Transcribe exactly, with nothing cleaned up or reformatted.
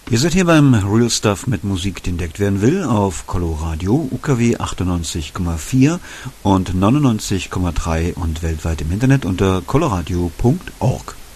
Ihr seid hier beim Real Stuff mit Musik, die entdeckt werden will, auf Coloradio, U K W achtundneunzig Komma vier und neunundneunzig Komma drei und weltweit im Internet unter coloradio punkt org.